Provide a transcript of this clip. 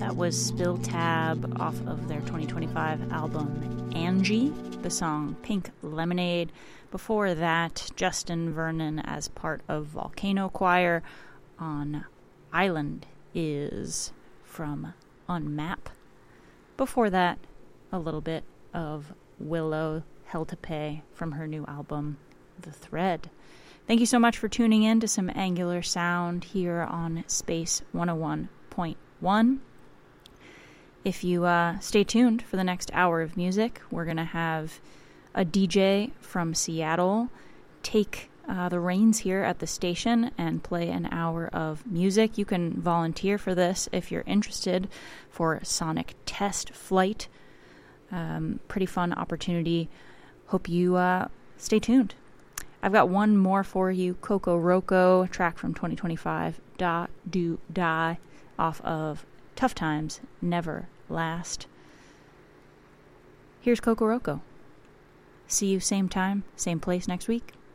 That was Spill Tab off of their 2025 album Angie, the song Pink Lemonade. Before that, Justin Vernon as part of Volcano Choir on Island Is from Unmap. Before that, a little bit of Willow Hell to Pay from her new album, The Thread. Thank you so much for tuning in to some Angular Sound here on Space 101.1. If you stay tuned for the next hour of music, we're going to have a DJ from Seattle take the reins here at the station and play an hour of music. You can volunteer for this if you're interested for Sonic Test Flight. Pretty fun opportunity. Hope you stay tuned. I've got one more for you, Coco Roco, a track from 2025, Da Do Die, off of Tough Times Never Last. Here's Coco Roco. See you same time, same place next week.